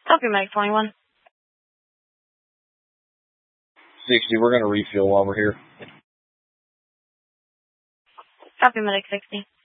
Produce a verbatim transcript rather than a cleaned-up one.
Copy, Medic twenty-one. sixty, we're going to refuel while we're here. Copy, Medic sixty.